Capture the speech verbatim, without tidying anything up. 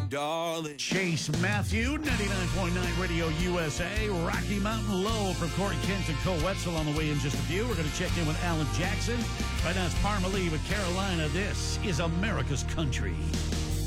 darling. Chase Matthew, ninety-nine point nine Radio U S A. Rocky Mountain Low from Corey Kent and Cole Wetzel on the way in just a few. We're going to check in with Alan Jackson. Right now it's Parmalee with Carolina. This is America's Country.